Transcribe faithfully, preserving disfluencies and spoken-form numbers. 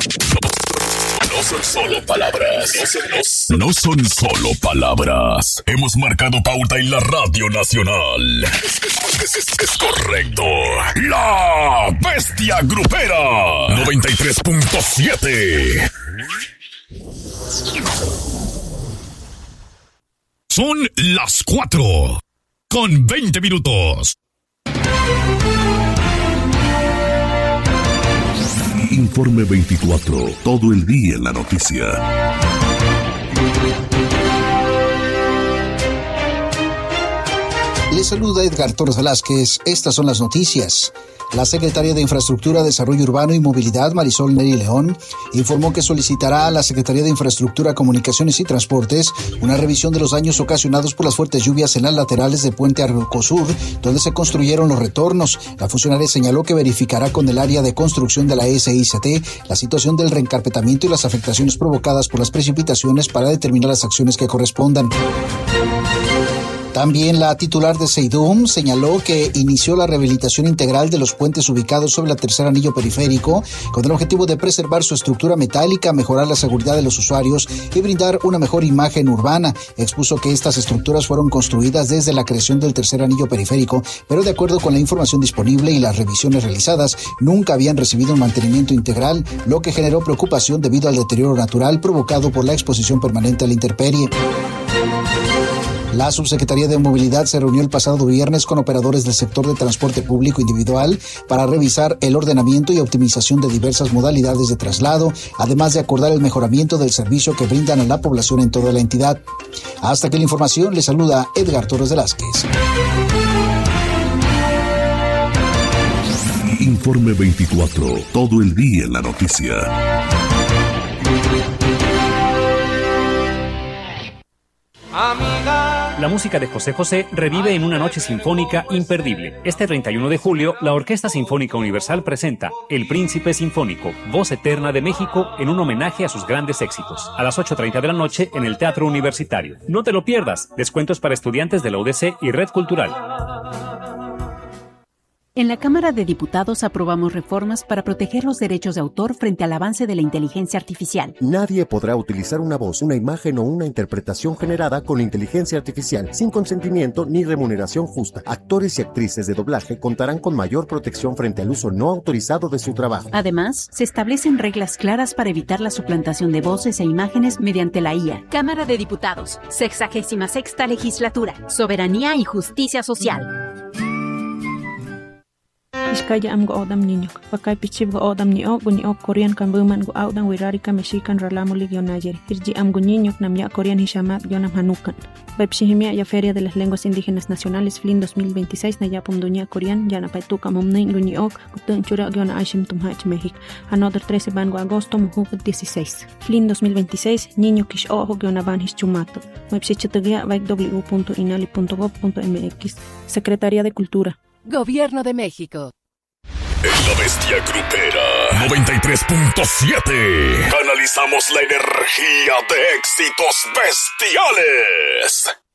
No son solo palabras. No son, no, no son solo palabras. Hemos marcado pauta en la Radio Nacional. Es, es, es, es correcto. La Bestia Grupera. noventa y tres punto siete. Son las cuatro. Con veinte minutos. Informe veinticuatro, todo el día en la noticia. Les saluda Edgar Torres Velázquez. Estas son las noticias. La secretaria de Infraestructura, Desarrollo Urbano y Movilidad, Marisol Neri León, informó que solicitará a la Secretaría de Infraestructura, Comunicaciones y Transportes una revisión de los daños ocasionados por las fuertes lluvias en las laterales de Puente Arcosur, donde se construyeron los retornos. La funcionaria señaló que verificará con el área de construcción de la S I C T la situación del reencarpetamiento y las afectaciones provocadas por las precipitaciones para determinar las acciones que correspondan. También la titular de SEIDUM señaló que inició la rehabilitación integral de los puentes ubicados sobre el tercer anillo periférico con el objetivo de preservar su estructura metálica, mejorar la seguridad de los usuarios y brindar una mejor imagen urbana. Expuso que estas estructuras fueron construidas desde la creación del tercer anillo periférico, pero de acuerdo con la información disponible y las revisiones realizadas, nunca habían recibido un mantenimiento integral, lo que generó preocupación debido al deterioro natural provocado por la exposición permanente a la intemperie. La Subsecretaría de Movilidad se reunió el pasado viernes con operadores del sector de transporte público individual para revisar el ordenamiento y optimización de diversas modalidades de traslado, además de acordar el mejoramiento del servicio que brindan a la población en toda la entidad. Hasta aquí la información, le saluda Edgar Torres Velázquez. Informe veinticuatro, todo el día en la noticia. La música de José José revive en una noche sinfónica imperdible. Este treinta y uno de julio, la Orquesta Sinfónica Universal presenta El Príncipe Sinfónico, Voz Eterna de México, en un homenaje a sus grandes éxitos, a las ocho treinta de la noche en el Teatro Universitario. No te lo pierdas, descuentos para estudiantes de la U D C y Red Cultural. En la Cámara de Diputados aprobamos reformas para proteger los derechos de autor frente al avance de la inteligencia artificial. Nadie podrá utilizar una voz, una imagen o una interpretación generada con inteligencia artificial sin consentimiento ni remuneración justa. Actores y actrices de doblaje contarán con mayor protección frente al uso no autorizado de su trabajo. Además, se establecen reglas claras para evitar la suplantación de voces e imágenes mediante la I A. Cámara de Diputados, sexagésima sexta legislatura, soberanía y justicia social. Iskaya am go odam niño. Pakai pichib go odam ni o guni o Korean kan buman go audan wirarika mexican ralamo ligio nayer. Irji am go niño nam ya Korean hishamat yonam hanukan. Bepsihimia ya Feria de las Lenguas Indígenas Nacionales Flin dos mil veintiséis na ya pumdunya Korean ya na paituka momnei guni o gutun chura yona ashim tumhach México. Another trece ban go agosto muhuk dieciséis. Flin dos mil veintiséis niño kish ojo yona ban hischumato. Websichitugia baik w punto inali punto gov punto m x. Secretaría de Cultura. Gobierno de México. En la Bestia Grupera noventa y tres punto siete canalizamos la energía de éxitos bestiales.